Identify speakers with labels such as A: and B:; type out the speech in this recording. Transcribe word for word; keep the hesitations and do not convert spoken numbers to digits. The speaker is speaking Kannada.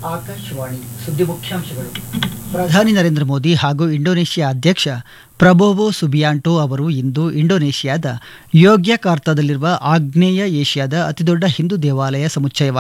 A: ಆಕಾಶವಾಣಿ ಸುದ್ದಿ ಮುಖ್ಯಾಂಶಗಳು. ಪ್ರಧಾನಿ ನರೇಂದ್ರ ಮೋದಿ ಹಾಗೂ ಇಂಡೋನೇಷ್ಯಾ ಅಧ್ಯಕ್ಷ ಪ್ರಬೋವೋ ಸುಬಿಯಾಂಟೋ ಅವರು ಇಂದು ಇಂಡೋನೇಷ್ಯಾದ ಯೋಗ್ಯಕಾರ್ತಾದಲ್ಲಿರುವ ಆಗ್ನೇಯ ಏಷ್ಯಾದ ಅತಿದೊಡ್ಡ ಹಿಂದೂ ದೇವಾಲಯ ಸಮುಚ್ಚಯವಾದ